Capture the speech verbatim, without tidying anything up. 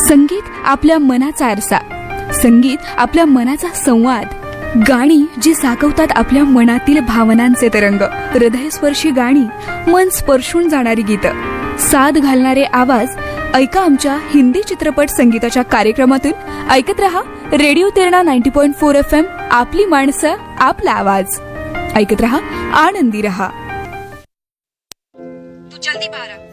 संगीत आपल्या मनाचा आरसा, संगीत आपल्या मनाचा संवाद, गाणी जी साकवतात आपल्या मनातील भावनांचे तरंग, हृदयस्पर्शी गाणी, मन स्पर्शून जाणारी गीतं, साद घालणारे आवाज. ऐका आमच्या हिंदी चित्रपट संगीताच्या कार्यक्रमातून. ऐकत रहा radio Terna ninety point four F M. आपली माणसं, आपला आवाज. ऐकत रहा, आनंदी रहा. तू जल्दी बाहर आ.